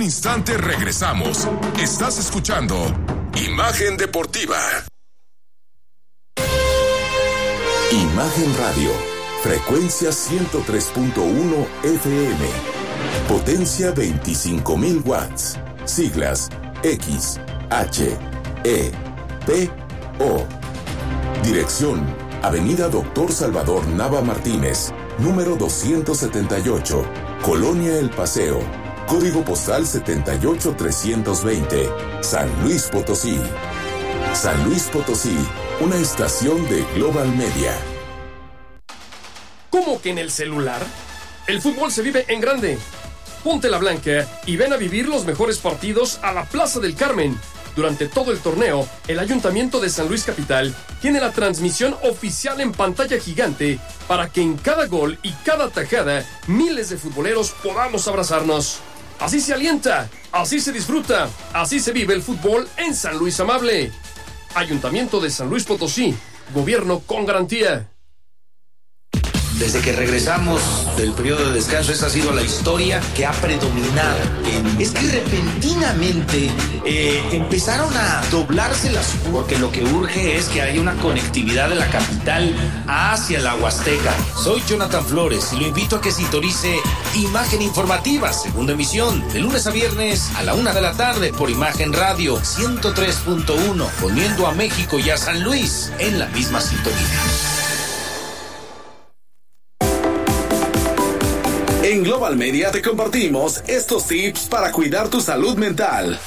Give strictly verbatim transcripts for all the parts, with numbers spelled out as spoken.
instante regresamos. Estás escuchando Imagen Deportiva. Imagen Radio, frecuencia ciento tres punto uno F M, potencia veinticinco mil watts, siglas X, H, E, P, O. Dirección, Avenida Doctor Salvador Nava Martínez, número doscientos setenta y ocho, Colonia El Paseo, código postal setenta y ocho trescientos veinte, San Luis Potosí. San Luis Potosí, una estación de Global Media. ¿Cómo que en el celular? El fútbol se vive en grande. Ponte la blanca y ven a vivir los mejores partidos a la Plaza del Carmen. Durante todo el torneo, el Ayuntamiento de San Luis Capital tiene la transmisión oficial en pantalla gigante para que en cada gol y cada tajada miles de futboleros podamos abrazarnos. Así se alienta, así se disfruta, así se vive el fútbol en San Luis Amable. Ayuntamiento de San Luis Potosí, gobierno con garantía. Desde que regresamos del periodo de descanso, esa ha sido la historia que ha predominado. Es que repentinamente eh, empezaron a doblarse las... Porque lo que urge es que haya una conectividad de la capital hacia la Huasteca. Soy Jonathan Flores y lo invito a que sintonice Imagen Informativa, segunda emisión, de lunes a viernes a la una de la tarde por Imagen Radio ciento tres punto uno, poniendo a México y a San Luis en la misma sintonía. En Global Media te compartimos estos tips para cuidar tu salud mental.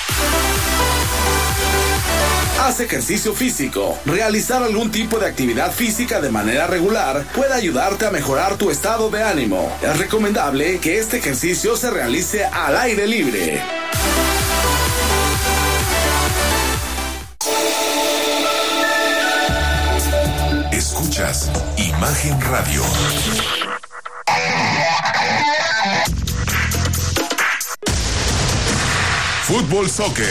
Haz ejercicio físico. Realizar algún tipo de actividad física de manera regular puede ayudarte a mejorar tu estado de ánimo. Es recomendable que este ejercicio se realice al aire libre. Escuchas Imagen Radio. Fútbol Soccer.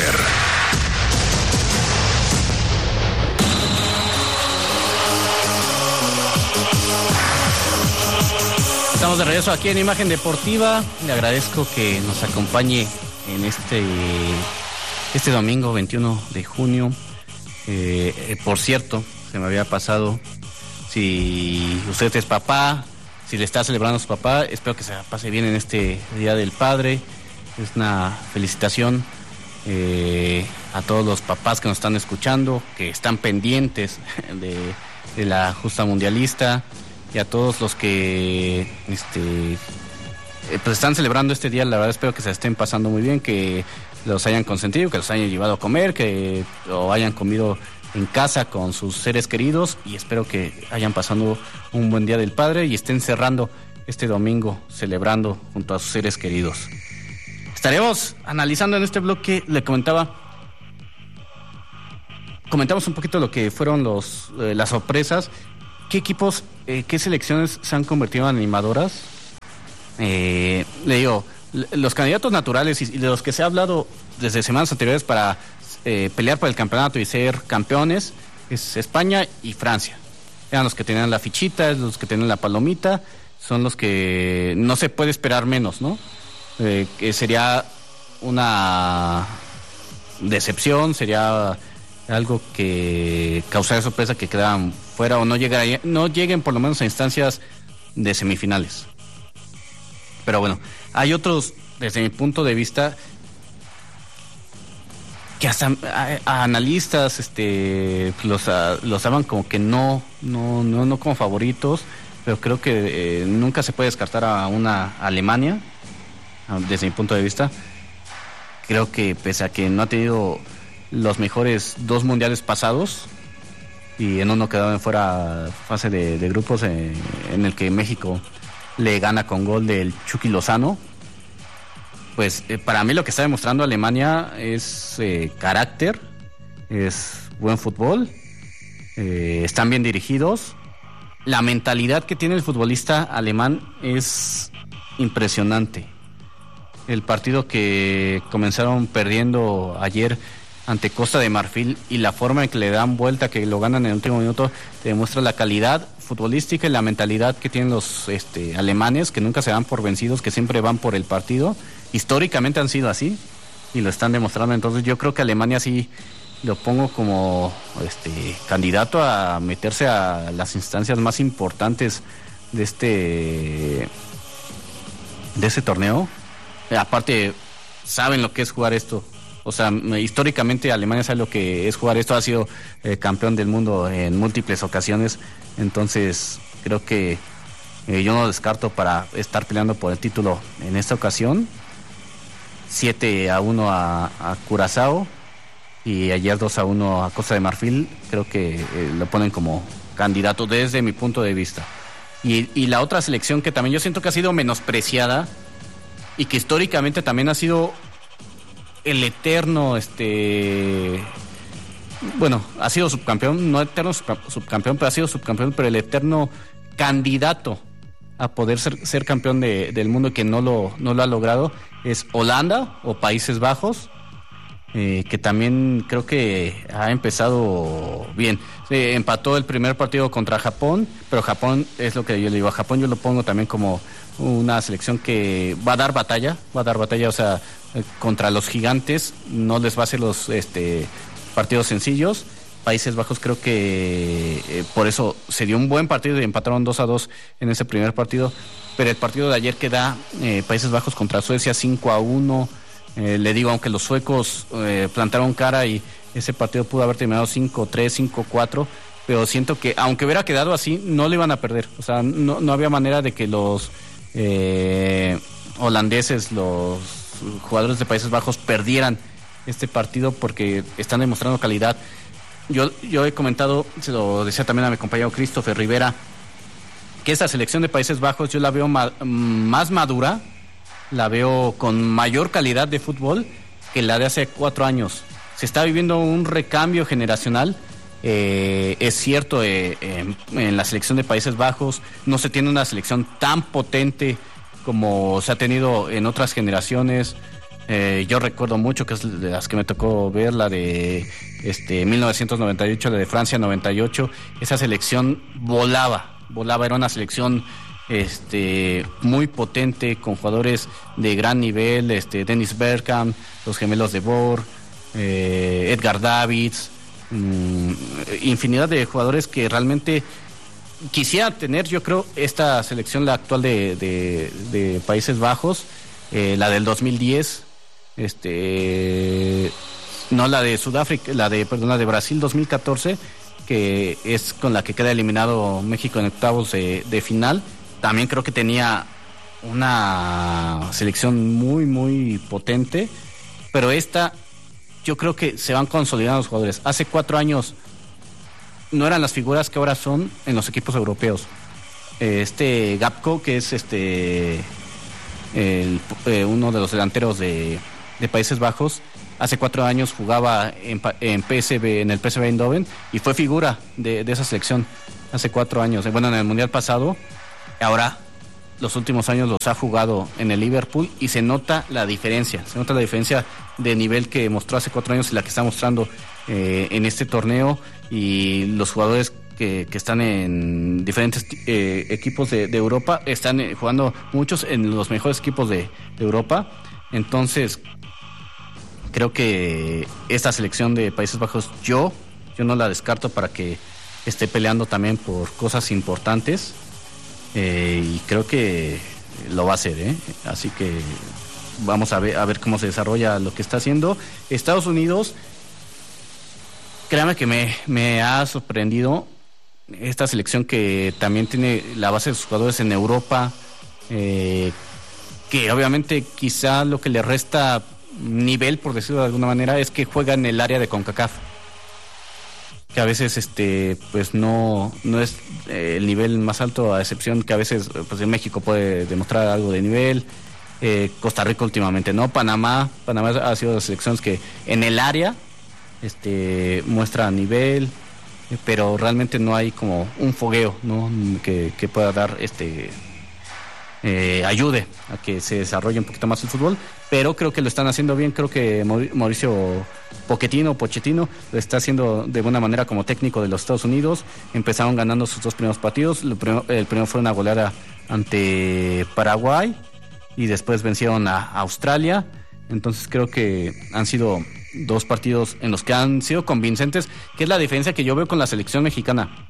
Estamos de regreso aquí en Imagen Deportiva. Le agradezco que nos acompañe en este este domingo veintiuno de junio. Eh, eh, por cierto, se me había pasado, si usted es papá, si le está celebrando a su papá, espero que se la pase bien en este Día del Padre. Es una felicitación eh, a todos los papás que nos están escuchando, que están pendientes de, de la justa mundialista, y a todos los que este, pues están celebrando este día. La verdad espero que se estén pasando muy bien, que los hayan consentido, que los hayan llevado a comer, que o hayan comido en casa con sus seres queridos, y espero que hayan pasado un buen Día del Padre y estén cerrando este domingo celebrando junto a sus seres queridos. Estaremos analizando en este bloque, le comentaba, comentamos un poquito lo que fueron los eh, las sorpresas, qué equipos, eh, qué selecciones se han convertido en animadoras. Eh, le digo, los candidatos naturales y, y de los que se ha hablado desde semanas anteriores para eh, pelear por el campeonato y ser campeones, es España y Francia. Eran los que tenían la fichita, los que tenían la palomita, son los que no se puede esperar menos, ¿no? Eh, que sería una decepción, sería algo que causaría sorpresa que quedaran fuera o no llegaran, no lleguen por lo menos a instancias de semifinales. Pero bueno, hay otros, desde mi punto de vista, que hasta a, a analistas este los a, los daban como que no no no no como favoritos, pero creo que eh, nunca se puede descartar a una Alemania. Desde mi punto de vista, creo que pese a que no ha tenido los mejores dos mundiales pasados y en uno quedó en fuera fase de, de grupos, eh, en el que México le gana con gol del Chucky Lozano, pues eh, para mí lo que está demostrando Alemania es eh, carácter, es buen fútbol, eh, están bien dirigidos. La mentalidad que tiene el futbolista alemán es impresionante. El partido que comenzaron perdiendo ayer ante Costa de Marfil y la forma en que le dan vuelta, que lo ganan en el último minuto, te demuestra la calidad futbolística y la mentalidad que tienen los este, alemanes, que nunca se dan por vencidos, que siempre van por el partido históricamente han sido así y lo están demostrando. Entonces yo creo que Alemania sí lo pongo como este candidato a meterse a las instancias más importantes de este de este torneo. Aparte, saben lo que es jugar esto. O sea, históricamente Alemania sabe lo que es jugar esto. Ha sido eh, campeón del mundo en múltiples ocasiones. Entonces, creo que eh, yo no descarto para estar peleando por el título en esta ocasión. siete a uno a, a Curazao y ayer dos a uno a Costa de Marfil. Creo que eh, lo ponen como candidato desde mi punto de vista. Y, y la otra selección que también yo siento que ha sido menospreciada y que históricamente también ha sido el eterno, este, bueno, ha sido subcampeón, no eterno subcampeón, pero ha sido subcampeón, pero el eterno candidato a poder ser, ser campeón de, del mundo y que no lo, no lo ha logrado, es Holanda o Países Bajos, eh, que también creo que ha empezado bien. Se empató el primer partido contra Japón, pero Japón es lo que yo le digo, a Japón yo lo pongo también como una selección que va a dar batalla, va a dar batalla, o sea, contra los gigantes no les va a hacer los este partidos sencillos. Países Bajos creo que eh, por eso se dio un buen partido y empataron dos a dos en ese primer partido, pero el partido de ayer que da eh, Países Bajos contra Suecia cinco a uno, eh, le digo, aunque los suecos eh, plantaron cara y ese partido pudo haber terminado cinco tres, cinco cuatro, pero siento que aunque hubiera quedado así no le iban a perder, o sea, no, no había manera de que los eh, holandeses, los jugadores de Países Bajos perdieran este partido porque están demostrando calidad. Yo, yo he comentado, se lo decía también a mi compañero Christopher Rivera, que esta selección de Países Bajos yo la veo ma- más madura, la veo con mayor calidad de fútbol que la de hace cuatro años. Se está viviendo un recambio generacional. Eh, es cierto, eh, eh, en la selección de Países Bajos no se tiene una selección tan potente como se ha tenido en otras generaciones. Eh, yo recuerdo mucho que es de las que me tocó ver, la de este mil novecientos noventa y ocho, la de Francia noventa y ocho. Esa selección volaba, volaba, era una selección este muy potente, con jugadores de gran nivel, este Dennis Bergkamp, los gemelos de Boer, eh, Edgar Davids, mmm, infinidad de jugadores que realmente quisiera tener, yo creo, esta selección, la actual de, de, de Países Bajos, eh, la del dos mil diez, este, no la de Sudáfrica, la de, perdón, la de Brasil dos mil catorce, que es con la que queda eliminado México en octavos de, de final. También creo que tenía una selección muy, muy potente, pero esta, yo creo que se van consolidando los jugadores. Hace cuatro años no eran las figuras que ahora son en los equipos europeos. Este Gapco, que es este el, eh, uno de los delanteros de, de Países Bajos, hace cuatro años jugaba en, en P S V, en el P S V Eindhoven, y fue figura de, de esa selección hace cuatro años. Bueno, en el Mundial pasado, ahora los últimos años los ha jugado en el Liverpool y se nota la diferencia, se nota la diferencia de nivel que mostró hace cuatro años y la que está mostrando eh, en este torneo, y los jugadores que, que están en diferentes eh, equipos de, de Europa están eh, jugando muchos en los mejores equipos de, de Europa. Entonces creo que esta selección de Países Bajos yo, yo no la descarto para que esté peleando también por cosas importantes. Eh, y creo que lo va a hacer, ¿eh? Así que vamos a ver, a ver cómo se desarrolla lo que está haciendo Estados Unidos. Créame que me, me ha sorprendido esta selección, que también tiene la base de sus jugadores en Europa, eh, que obviamente quizá lo que le resta nivel, por decirlo de alguna manera, es que juega en el área de CONCACAF, que a veces este pues no no es eh, el nivel más alto, a excepción que a veces pues en México puede demostrar algo de nivel, eh, Costa Rica últimamente no, Panamá Panamá ha sido de las selecciones que en el área este muestra nivel, eh, pero realmente no hay como un fogueo, ¿no? que, que pueda dar este eh, ayude a que se desarrolle un poquito más el fútbol, pero creo que lo están haciendo bien. Creo que Mauricio Pochettino, Pochettino lo está haciendo de buena manera como técnico de los Estados Unidos. Empezaron ganando sus dos primeros partidos. El primero, el primero fue una goleada ante Paraguay, y después vencieron a Australia. Entonces creo que han sido dos partidos en los que han sido convincentes, que es la diferencia que yo veo con la selección mexicana.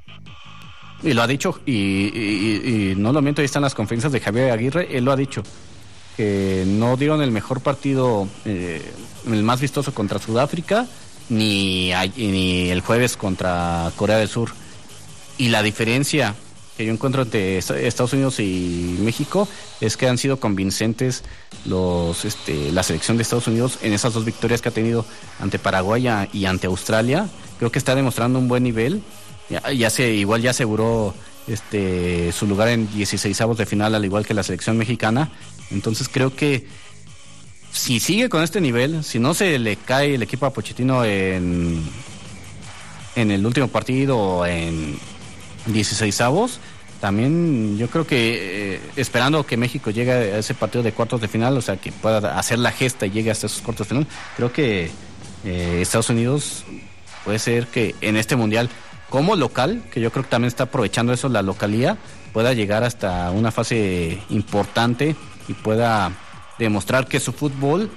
Y lo ha dicho, y, y, y no lo miento, ahí están las conferencias de Javier Aguirre, él lo ha dicho, que no dieron el mejor partido, eh, el más vistoso contra Sudáfrica, ni, ni el jueves contra Corea del Sur. Y la diferencia que yo encuentro entre Estados Unidos y México es que han sido convincentes los este, la selección de Estados Unidos en esas dos victorias que ha tenido ante Paraguay y ante Australia. Creo que está demostrando un buen nivel. Ya, ya se igual ya aseguró este su lugar en dieciseisavos de final, al igual que la selección mexicana. Entonces creo que si sigue con este nivel, si no se le cae el equipo a Pochettino en en el último partido o en dieciseisavos, también yo creo que eh, esperando que México llegue a ese partido de cuartos de final, o sea, que pueda hacer la gesta y llegue hasta esos cuartos de final, creo que eh, Estados Unidos puede ser que en este mundial, como local, que yo creo que también está aprovechando eso, la localía, pueda llegar hasta una fase importante y pueda demostrar que su fútbol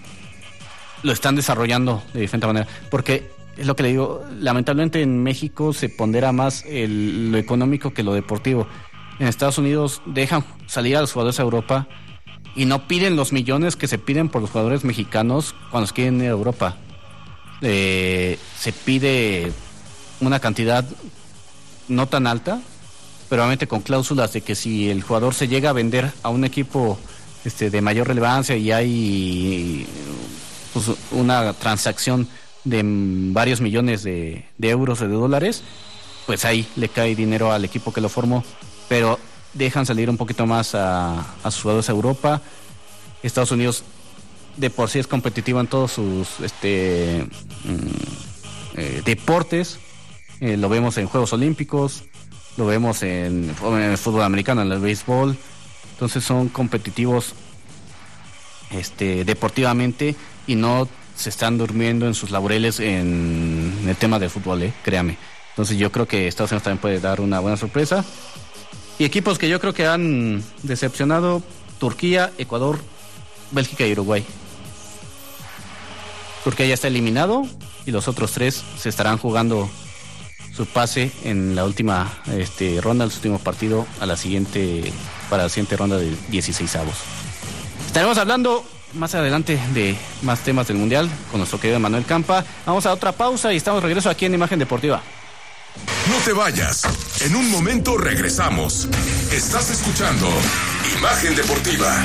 lo están desarrollando de diferente manera. Porque es lo que le digo, lamentablemente en México se pondera más el, lo económico que lo deportivo. En Estados Unidos dejan salir a los jugadores a Europa y no piden los millones que se piden por los jugadores mexicanos cuando se quieren ir a Europa. Eh, se pide una cantidad no tan alta, pero obviamente con cláusulas de que si el jugador se llega a vender a un equipo este, de mayor relevancia y hay pues, una transacción de varios millones de, de euros o de dólares, pues ahí le cae dinero al equipo que lo formó, pero dejan salir un poquito más a, a sus jugadores a Europa. Estados Unidos de por sí es competitivo en todos sus este mm, eh, deportes. Eh, lo vemos en Juegos Olímpicos, lo vemos en, en el fútbol americano, en el béisbol. Entonces son competitivos este, deportivamente y no se están durmiendo en sus laureles en el tema del fútbol, eh, créame. Entonces yo creo que Estados Unidos también puede dar una buena sorpresa. Y equipos que yo creo que han decepcionado: Turquía, Ecuador, Bélgica y Uruguay. Turquía ya está eliminado y los otros tres se estarán jugando su pase en la última este, ronda, el último partido a la siguiente, para la siguiente ronda de dieciseisavos. Estaremos hablando más adelante de más temas del Mundial con nuestro querido Manuel Campa. Vamos a otra pausa y estamos de regreso aquí en Imagen Deportiva. No te vayas. En un momento regresamos. Estás escuchando Imagen Deportiva.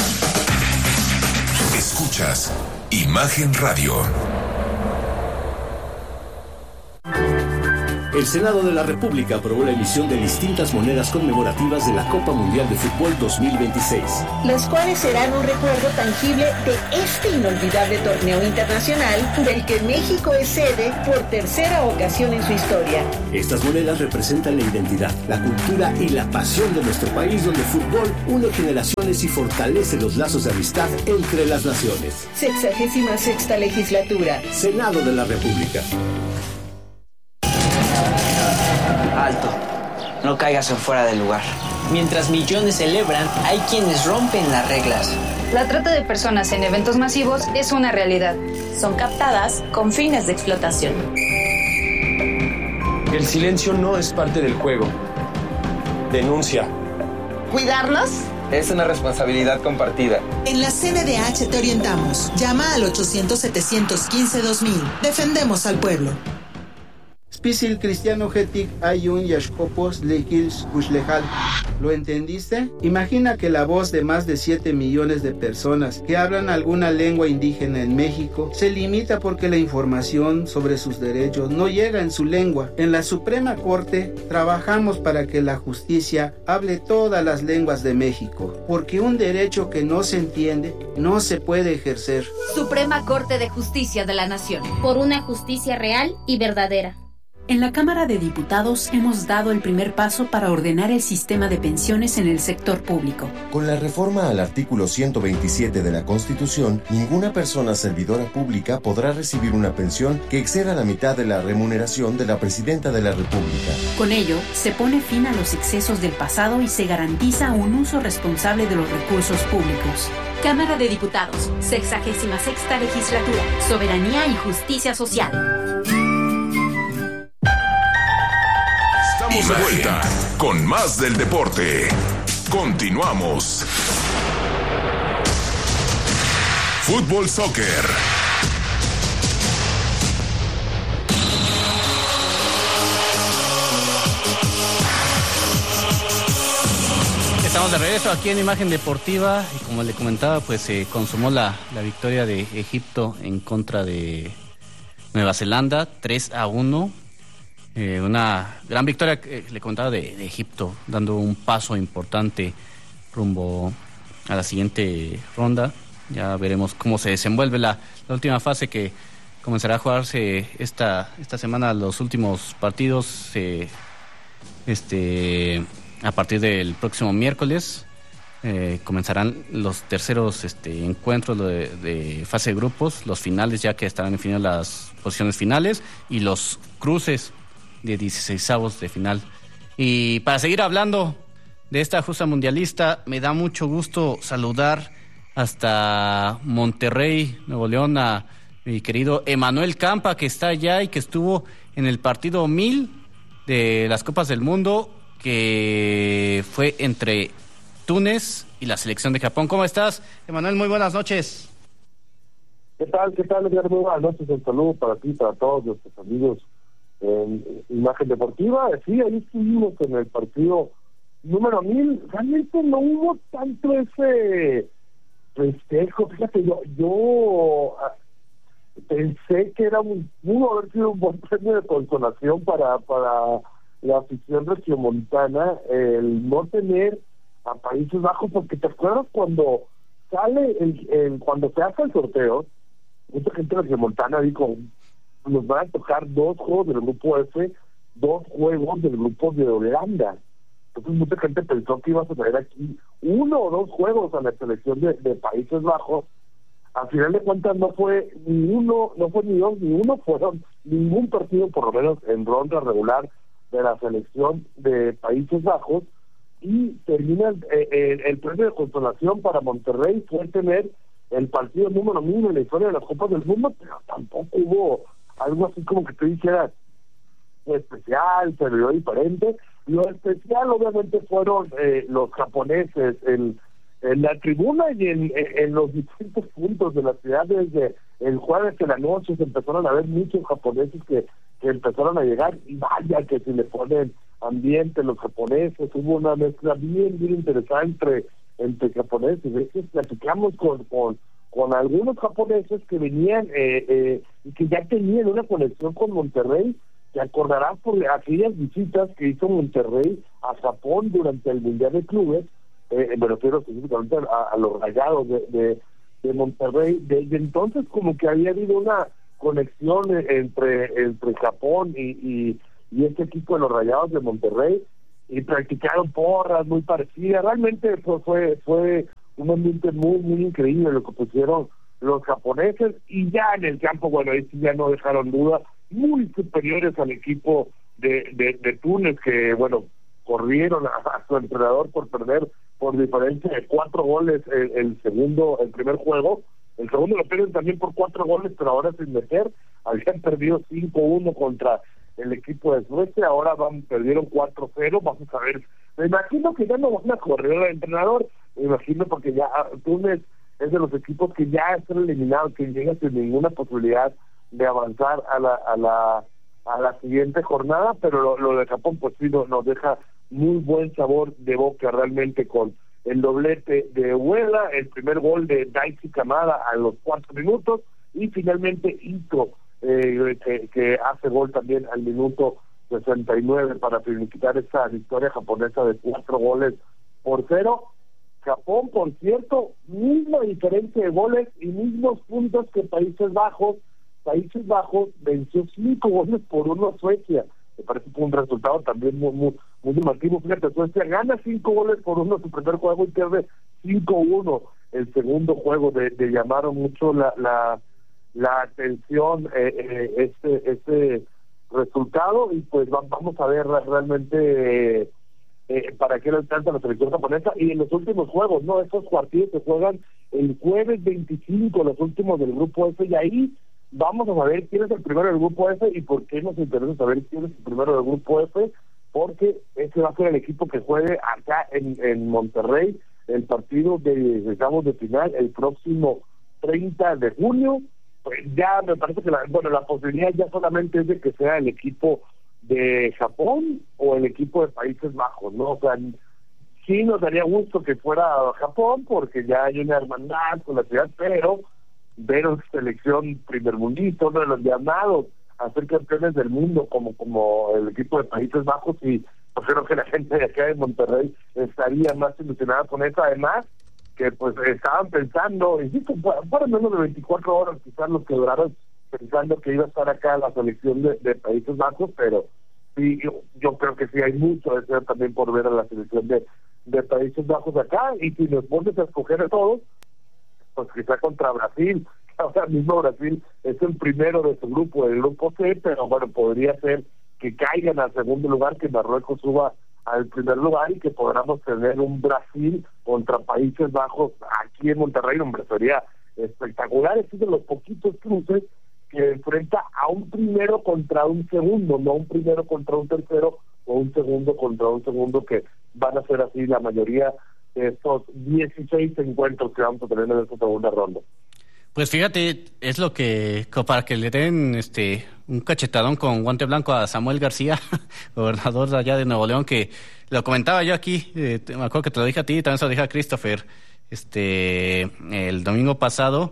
Escuchas Imagen Radio. El Senado de la República aprobó la emisión de distintas monedas conmemorativas de la Copa Mundial de Fútbol dos mil veintiséis. Las cuales serán un recuerdo tangible de este inolvidable torneo internacional del que México es sede por tercera ocasión en su historia. Estas monedas representan la identidad, la cultura y la pasión de nuestro país, donde el fútbol une generaciones y fortalece los lazos de amistad entre las naciones. Sexagésima sexta legislatura. Senado de la República. Alto, no caigas en fuera del lugar. Mientras millones celebran, hay quienes rompen las reglas. La trata de personas en eventos masivos es una realidad. Son captadas con fines de explotación. El silencio no es parte del juego. Denuncia. ¿Cuidarnos? Es una responsabilidad compartida. En la C N D H te orientamos. Llama al ochocientos, setecientos quince, dos mil. Defendemos al pueblo. Spisil cristiano hetik ayun yashkopos lekils kushlejal. ¿Lo entendiste? Imagina que la voz de más de siete millones de personas que hablan alguna lengua indígena en México se limita porque la información sobre sus derechos no llega en su lengua. En la Suprema Corte trabajamos para que la justicia hable todas las lenguas de México, porque un derecho que no se entiende no se puede ejercer. Suprema Corte de Justicia de la Nación. Por una justicia real y verdadera. En la Cámara de Diputados hemos dado el primer paso para ordenar el sistema de pensiones en el sector público. Con la reforma al artículo ciento veintisiete de la Constitución, ninguna persona servidora pública podrá recibir una pensión que exceda la mitad de la remuneración de la Presidenta de la República. Con ello, se pone fin a los excesos del pasado y se garantiza un uso responsable de los recursos públicos. Cámara de Diputados, sexagésima sexta legislatura, soberanía y justicia social. Estamos de vuelta con más del deporte. Continuamos. Fútbol Soccer. Estamos de regreso aquí en Imagen Deportiva y como le comentaba, pues se consumó la, la victoria de Egipto en contra de Nueva Zelanda, tres a uno. Eh, una gran victoria, que le contaba, de, de Egipto, dando un paso importante rumbo a la siguiente ronda. Ya veremos cómo se desenvuelve la, la última fase, que comenzará a jugarse esta esta semana. Los últimos partidos eh, este a partir del próximo miércoles eh, comenzarán los terceros este, encuentros de, de fase de grupos, los finales, ya que estarán definidas las posiciones finales, y los cruces de dieciseisavos de final. Y para seguir hablando de esta justa mundialista, me da mucho gusto saludar hasta Monterrey, Nuevo León, a mi querido Emanuel Campa, que está allá y que estuvo en el partido mil de las Copas del Mundo, que fue entre Túnez y la selección de Japón. ¿Cómo estás, Emanuel? Muy buenas noches. ¿Qué tal? ¿Qué tal, Edgar? Muy buenas noches. Un saludo para ti, para todos nuestros amigos en Imagen Deportiva. Sí, ahí estuvimos en el partido número mil. Realmente no hubo tanto ese festejo. Fíjate, yo yo pensé que era un, pudo haber sido un buen premio de consolación para para la afición regiomontana el no tener a Países Bajos, porque te acuerdas cuando sale el, el cuando se hace el sorteo, mucha gente regiomontana dijo: nos van a tocar dos juegos del grupo F, dos juegos del grupo de Holanda. Entonces mucha gente pensó que ibas a traer aquí uno o dos juegos a la selección de, de Países Bajos. Al final de cuentas no fue ni uno, no fue ni dos, ni uno, fueron ningún partido, por lo menos en ronda regular, de la selección de Países Bajos. Y termina el, el, el premio de consolación para Monterrey fue tener el partido número mil en la historia de las Copas del Mundo, pero tampoco hubo algo así como que te dijera especial, se vio diferente. Lo especial obviamente fueron eh, los japoneses en, en la tribuna y en, en los distintos puntos de la ciudad. Desde el jueves de la noche se empezaron a ver muchos japoneses que, que empezaron a llegar, y vaya que si le ponen ambiente los japoneses. Hubo una mezcla bien, bien interesante entre, entre japoneses. De hecho, platicamos con, con con algunos japoneses que venían eh, eh, y que ya tenían una conexión con Monterrey. Te acordarás por aquellas visitas que hizo Monterrey a Japón durante el Mundial de Clubes, eh, me refiero específicamente a, a los Rayados de, de, de Monterrey. Desde entonces como que había habido una conexión entre entre Japón y, y, y este equipo de los Rayados de Monterrey, y practicaron porras muy parecidas. Realmente fue fue, fue un ambiente muy, muy increíble lo que pusieron los japoneses. Y ya en el campo, bueno, ahí sí ya no dejaron duda, muy superiores al equipo de, de, de Túnez, que, bueno, corrieron a, a su entrenador por perder por diferencia de cuatro goles el, el segundo, el primer juego. El segundo lo pierden también por cuatro goles, pero ahora sin meter. Habían perdido cinco uno contra el equipo de Suecia, ahora van perdieron cuatro cero. Vamos a ver, me imagino que ya no van a correr al entrenador, me imagino, porque ya Túnez es de los equipos que ya están eliminados, que llegan sin ninguna posibilidad de avanzar a la a la a la siguiente jornada. Pero lo, lo de Japón pues sí no, nos deja muy buen sabor de boca realmente, con el doblete de Ueda, el primer gol de Daichi Kamada a los cuatro minutos, y finalmente Ito, eh, que, que hace gol también al minuto sesenta y nueve para finiquitar esa victoria japonesa de cuatro goles por cero. Japón, por cierto, misma diferencia de goles y mismos puntos que Países Bajos. Países Bajos venció cinco goles por uno a Suecia. me parece que fue un resultado también muy, muy, muy llamativo. Fíjate, Suecia gana cinco goles por uno su primer juego y pierde cinco uno el segundo juego. De, de llamaron mucho la la, la atención eh, eh, este este resultado, y pues va, vamos a ver realmente eh, eh, para qué le alcanza la selección japonesa. Y en los últimos juegos, no, estos partidos se juegan el jueves veinticinco, los últimos del grupo F, y ahí vamos a saber quién es el primero del grupo F. ¿Y por qué nos interesa saber quién es el primero del grupo F? Porque ese va a ser el equipo que juegue acá en, en Monterrey el partido de, digamos, de final el próximo treinta de junio. Pues ya me parece que la, bueno, la posibilidad ya solamente es de que sea el equipo de Japón o el equipo de Países Bajos, ¿no? O sea, sí nos daría gusto que fuera Japón, porque ya hay una hermandad con la ciudad, pero ver una selección primermundista, uno de los llamados a ser campeones del mundo como como el equipo de Países Bajos, y pues creo que la gente de acá de Monterrey estaría más ilusionada con eso. Además que pues estaban pensando, insisto, fueron menos de veinticuatro horas quizás los que duraron pensando que iba a estar acá la selección de, de Países Bajos, pero sí, yo, yo creo que sí hay mucho deseo también por ver a la selección de, de Países Bajos acá. Y si nos pones a escoger a todos, pues quizá contra Brasil. Ahora mismo Brasil es el primero de su grupo, el grupo C, pero bueno, podría ser que caigan al segundo lugar, que Marruecos suba al primer lugar, y que podamos tener un Brasil contra Países Bajos aquí en Monterrey. Hombre, sería espectacular. Es de los poquitos cruces que enfrenta a un primero contra un segundo, no un primero contra un tercero o un segundo contra un segundo, que van a ser así la mayoría de estos dieciséis encuentros que vamos a tener en esta segunda ronda. Pues fíjate, es lo que, para que le den este un cachetadón con guante blanco a Samuel García, gobernador de allá de Nuevo León, que lo comentaba yo aquí, eh, me acuerdo que te lo dije a ti, también se lo dije a Christopher, este, el domingo pasado,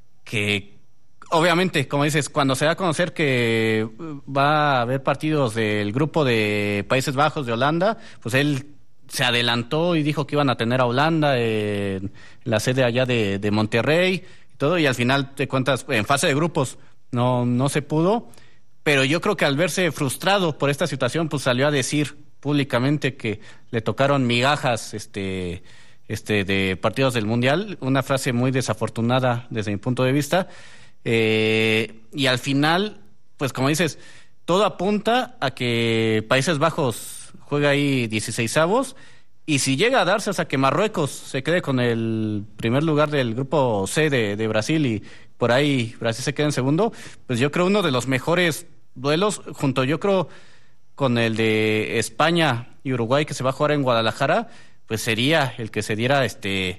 que obviamente, como dices, cuando se da a conocer que va a haber partidos del grupo de Países Bajos, de Holanda, pues él se adelantó y dijo que iban a tener a Holanda en la sede allá de, de Monterrey, todo, y al final te cuentas en fase de grupos no no se pudo, pero yo creo que al verse frustrado por esta situación, pues salió a decir públicamente que le tocaron migajas este este de partidos del Mundial, una frase muy desafortunada desde mi punto de vista, eh, y al final, pues como dices, todo apunta a que Países Bajos juega ahí dieciseisavos. Y si llega a darse, o sea, que Marruecos se quede con el primer lugar del grupo C de, de Brasil, y por ahí Brasil se quede en segundo, pues yo creo uno de los mejores duelos, junto yo creo con el de España y Uruguay, que se va a jugar en Guadalajara, pues sería el que se diera este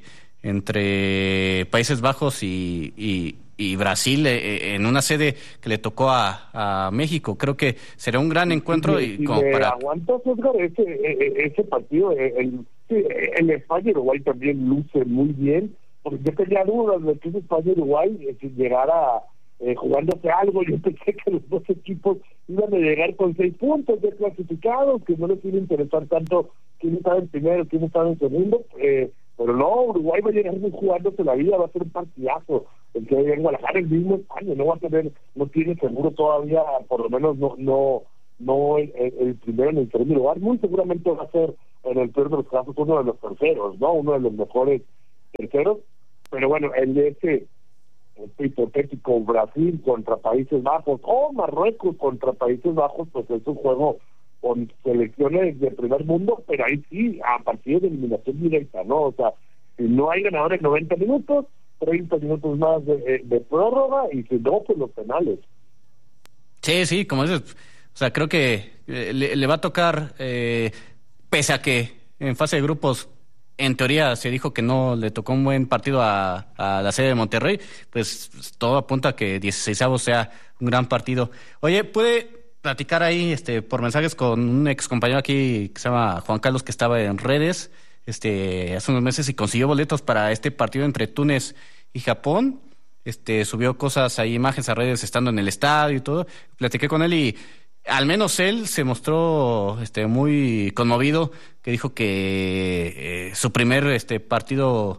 entre Países Bajos y, y, y Brasil eh, en una sede que le tocó a, a México. Creo que será un gran encuentro. Y, y como para aguantas, Edgar, ese, ese partido, el, el España y Uruguay también luce muy bien, porque yo tenía dudas de que España y Uruguay si llegara eh, jugándose algo. Yo pensé que los dos equipos iban a llegar con seis puntos de clasificados, que no les iba a interesar tanto quién estaba en primero, quién estaba en segundo, eh, pero no, Uruguay va a llegar jugándose la vida, va a ser un partidazo el que vaya en Guadalajara. El mismo España no va a tener, no tiene seguro todavía, por lo menos no no no el, el primero en el segundo lugar. Muy seguramente va a ser, en el peor de los casos, uno de los terceros, ¿no? Uno de los mejores terceros. Pero bueno, el de ese este hipotético Brasil contra Países Bajos o Marruecos contra Países Bajos, pues es un juego con selecciones de primer mundo, pero ahí sí, a partir de eliminación directa, ¿no? O sea, si no hay ganadores en noventa minutos, treinta minutos más de, de prórroga, y si no, pues los penales. Sí, sí, como dices, o sea, creo que le, le va a tocar, eh, pese a que en fase de grupos, en teoría se dijo que no le tocó un buen partido a, a la sede de Monterrey, pues todo apunta a que dieciseisavos sea un gran partido. Oye, ¿puede platicar ahí este por mensajes con un ex compañero aquí que se llama Juan Carlos, que estaba en redes este hace unos meses y consiguió boletos para este partido entre Túnez y Japón? Este subió cosas ahí, imágenes a redes estando en el estadio y todo. Platiqué con él y al menos él se mostró este muy conmovido, que dijo que eh, su primer este partido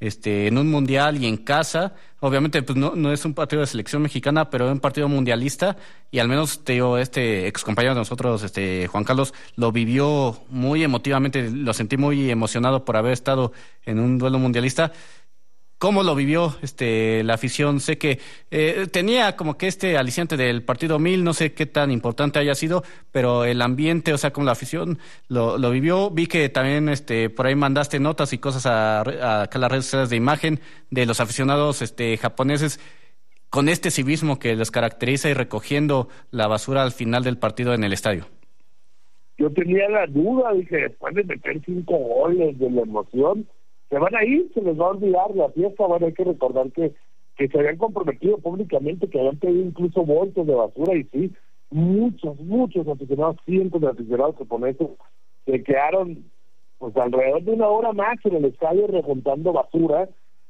este, en un mundial y en casa. Obviamente, pues no, no es un partido de selección mexicana, pero es un partido mundialista, y al menos, te digo, este ex compañero de nosotros, este Juan Carlos, lo vivió muy emotivamente, lo sentí muy emocionado por haber estado en un duelo mundialista. ¿Cómo lo vivió este la afición? Sé que eh, tenía como que este aliciente del partido mil, no sé qué tan importante haya sido, pero el ambiente, o sea, como la afición lo, lo vivió. Vi que también este por ahí mandaste notas y cosas a, a, a las redes sociales de imagen de los aficionados este japoneses con este civismo que les caracteriza y recogiendo la basura al final del partido en el estadio. Yo tenía la duda, dije, después de meter cinco goles de la emoción, se van a ir, se les va a olvidar la fiesta. Bueno, hay que recordar que, que se habían comprometido públicamente, que habían pedido incluso bolsas de basura, y sí, muchos, muchos aficionados, cientos de aficionados japoneses se quedaron pues alrededor de una hora más en el estadio rejuntando basura,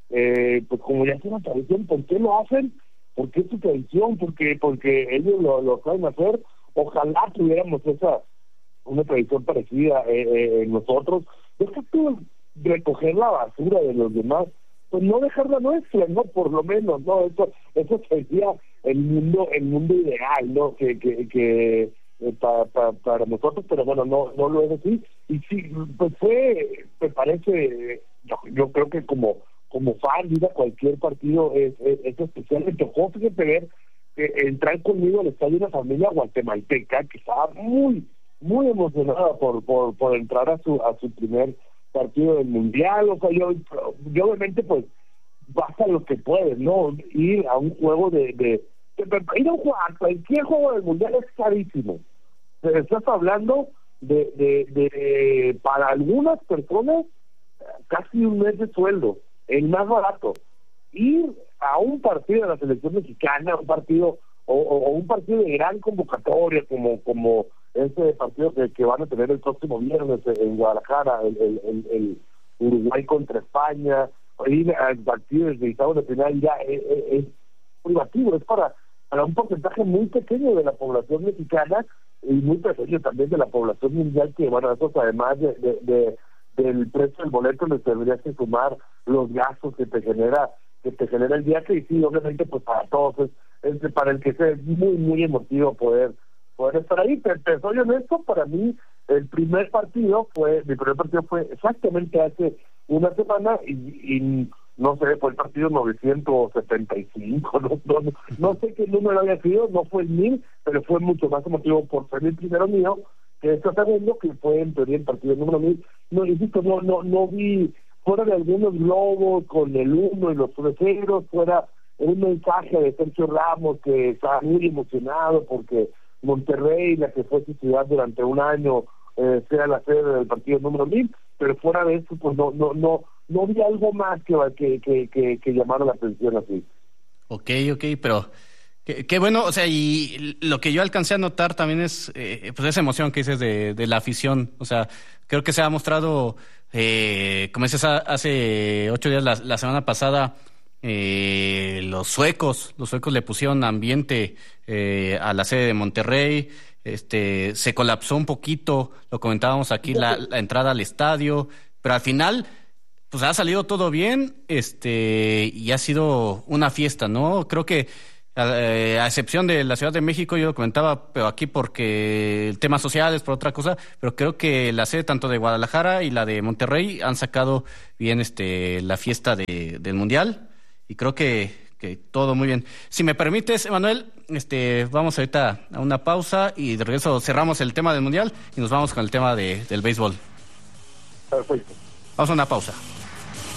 eh, pues como ya es una tradición. ¿Por qué lo hacen? Porque es su tradición, porque porque ellos lo, lo saben hacer. Ojalá tuviéramos esa una tradición parecida eh, eh, nosotros. Deja tú recoger la basura de los demás, pues no dejar la nuestra, no, por lo menos, no, eso eso sería el mundo el mundo ideal, no, que que que eh, para pa, para nosotros, pero bueno, no no lo es así. Y sí, pues fue, me parece, yo, yo creo que como como fan ir a cualquier partido es, es, es especial. Me tocó, fíjate, ver que entrar conmigo al estadio una familia guatemalteca que estaba muy muy emocionada por por por entrar a su a su primer partido del mundial. O sea, yo, yo obviamente pues vas a lo que puedes, ¿no? Ir a un juego de, de, de, de ir a un juego, a cualquier juego del mundial es carísimo. Pero estás hablando de, de, de para algunas personas casi un mes de sueldo, el más barato. Ir a un partido de la selección mexicana, un partido o, o, o un partido de gran convocatoria como como ese partido que, que van a tener el próximo viernes en Guadalajara, el, el, el, el Uruguay contra España, ir al partido de octavos de final, ya es, es, es privativo, es para, para un porcentaje muy pequeño de la población mexicana y muy pequeño también de la población mundial, que bueno, eso además de, de, de del precio del boleto les tendrías que sumar los gastos que te genera que te genera el viaje. Y sí, obviamente pues para todos es, es para el que sea muy muy emotivo poder poder estar ahí. Pero, pero soy honesto, para mí el primer partido fue mi primer partido fue exactamente hace una semana y, y no sé, fue el partido novecientos setenta y cinco, no, no, no sé qué número había sido, no fue el mil, pero fue mucho más emotivo por ser el primero mío que este segundo, que fue en teoría el partido número mil. No, insisto, no, no, no vi, fuera de algunos globos con el uno y los ceros, fuera un mensaje de Sergio Ramos que estaba muy emocionado porque Monterrey, la que fue su ciudad durante un año, eh, sea la sede del partido número mil, pero fuera de eso, pues no, no, no, no vi algo más que que que que, que llamara la atención así. Ok, ok, pero qué, qué bueno, o sea, y lo que yo alcancé a notar también es eh, pues esa emoción que dices de, de la afición. O sea, creo que se ha mostrado, eh, como dices, hace ocho días, la, la semana pasada, eh, los suecos, los suecos le pusieron ambiente eh, a la sede de Monterrey. Este, se colapsó un poquito, lo comentábamos aquí, la, la entrada al estadio, pero al final pues ha salido todo bien, este, y ha sido una fiesta, ¿no? Creo que eh, a excepción de la Ciudad de México, yo lo comentaba, pero aquí porque el tema social es por otra cosa, pero creo que la sede tanto de Guadalajara y la de Monterrey han sacado bien este la fiesta de, del Mundial, y creo que que todo muy bien. Si me permites, Emanuel, este, vamos ahorita a una pausa y de regreso cerramos el tema del Mundial y nos vamos con el tema de, del béisbol. Perfecto. Vamos a una pausa.